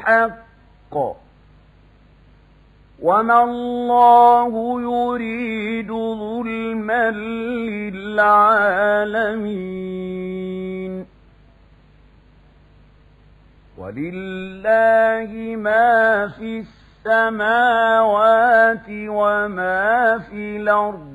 الحق وما الله يريد ظلما للعالمين ولله ما في السماوات وما في الأرض